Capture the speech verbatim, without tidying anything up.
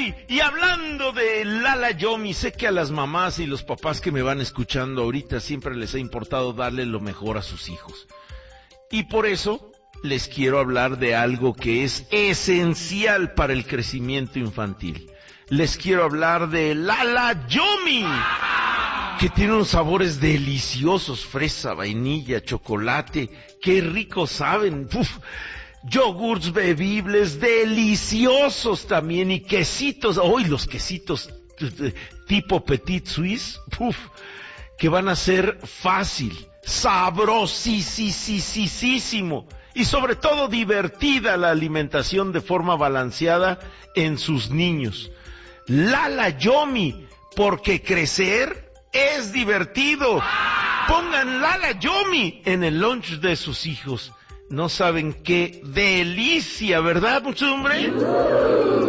Uy, y hablando de Lala Yomi, sé que a las mamás y los papás que me van escuchando ahorita siempre les ha importado darle lo mejor a sus hijos. Y por eso les quiero hablar de algo que es esencial para el crecimiento infantil. Les quiero hablar de Lala Yomi, que tiene unos sabores deliciosos, fresa, vainilla, chocolate, qué ricos saben. Uf. Yogurts bebibles deliciosos también y quesitos, hoy los quesitos tipo Petit Suisse, uf, que van a ser fácil, sabrosísimo y sobre todo divertida la alimentación de forma balanceada en sus niños. Lala Yomi, porque crecer es divertido. Pongan Lala Yomi en el lunch de sus hijos. No saben qué delicia, ¿verdad, mucho hombre?